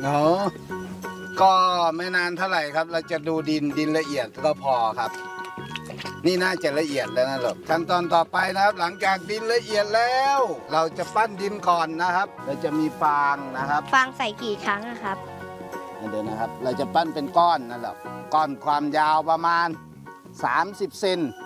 อ๋อก็ไม่นานเท่าไหร่ครับเราจะดูดินละเอียดก็พอครับนี่น่าจะละเอียดแล้วนะหรอกขั้นตอนต่อไปนะครับหลังจากดินละเอียดแล้ว เราจะปั้นดินก่อนนะครับเราจะมีฟางนะครับฟางใส่กี่ครั้งอะครับเดี๋ยวนะครับเราจะปั้นเป็นก้อนนั่นแหละก้อนความยาวประมาณ30 เซน